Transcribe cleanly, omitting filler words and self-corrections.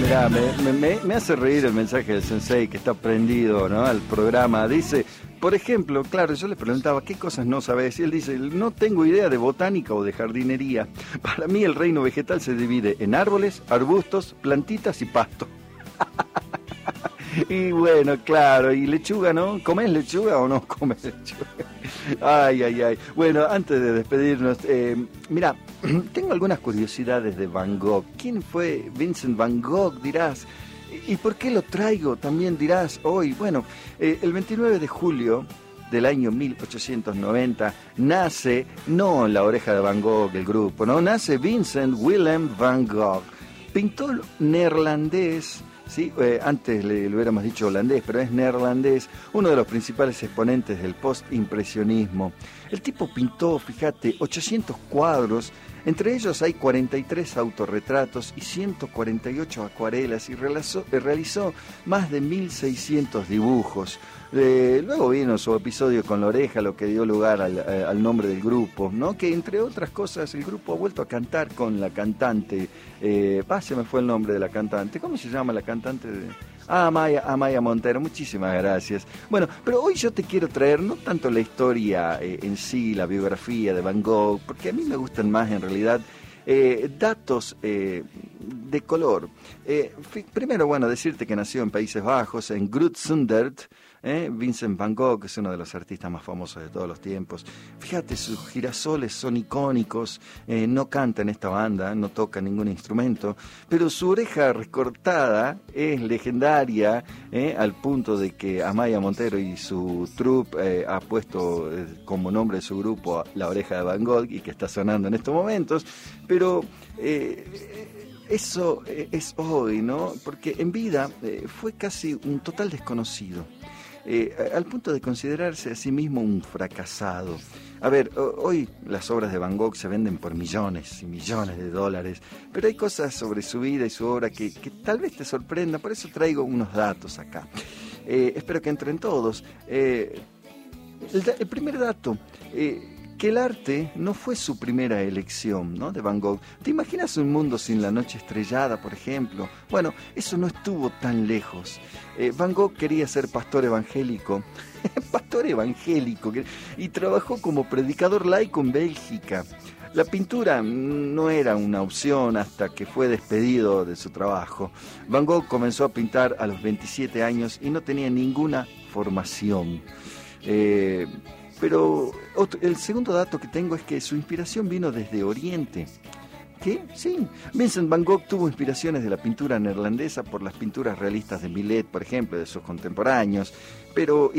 Mirá, me hace reír el mensaje del sensei que está prendido, ¿no?, al programa. Dice, por ejemplo, claro, yo le preguntaba qué cosas no sabes y él dice, no tengo idea de botánica o de jardinería. Para mí el reino vegetal se divide en árboles, arbustos, plantitas y pasto. Y bueno, claro, y lechuga, ¿no? ¿Comés lechuga o no comes lechuga? Ay, ay, ay. Bueno, antes de despedirnos, mira, tengo algunas curiosidades de Van Gogh. ¿Quién fue Vincent Van Gogh, dirás? ¿Y por qué lo traigo? También dirás hoy. Bueno, el 29 de julio del año 1890 nace, no La Oreja de Van Gogh, el grupo, ¿no? Nace Vincent Willem van Gogh, pintor neerlandés. Sí, antes le hubiéramos dicho holandés, pero es neerlandés, uno de los principales exponentes del post-impresionismo. El tipo pintó, fíjate, 800 cuadros, entre ellos hay 43 autorretratos y 148 acuarelas, y realizó más de 1.600 dibujos. Luego vino su episodio con La Oreja, lo que dio lugar al nombre del grupo, ¿no? Que entre otras cosas el grupo ha vuelto a cantar con la cantante, se me fue el nombre de la cantante, ¿cómo se llama la cantante? Amaya Montero, muchísimas gracias. Bueno, pero hoy yo te quiero traer no tanto la historia en sí, la biografía de Van Gogh, porque a mí me gustan más en realidad datos de color. Primero, bueno, decirte que nació en Países Bajos, en Groot-Zundert. Vincent Van Gogh es uno de los artistas más famosos de todos los tiempos. Fíjate, sus girasoles son icónicos. No canta en esta banda, no toca ningún instrumento, pero su oreja recortada es legendaria, al punto de que Amaya Montero y su troupe ha puesto como nombre de su grupo La Oreja de Van Gogh, y que está sonando en estos momentos. Pero eso es hoy, ¿no? Porque en vida fue casi un total desconocido. Al punto de considerarse a sí mismo un fracasado. A ver, hoy las obras de Van Gogh se venden por millones y millones de dólares, pero hay cosas sobre su vida y su obra que tal vez te sorprendan, por eso traigo unos datos acá. Espero que entren todos. El primer dato, que el arte no fue su primera elección, ¿no?, de Van Gogh. ¿Te imaginas un mundo sin la noche estrellada, por ejemplo? Bueno, eso no estuvo tan lejos. Van Gogh quería ser pastor evangélico, y trabajó como predicador laico en Bélgica. La pintura no era una opción hasta que fue despedido de su trabajo. Van Gogh comenzó a pintar a los 27 años y no tenía ninguna formación. Pero el segundo dato que tengo es que su inspiración vino desde Oriente. ¿Qué? Sí. Vincent Van Gogh tuvo inspiraciones de la pintura neerlandesa por las pinturas realistas de Millet, por ejemplo, de sus contemporáneos, pero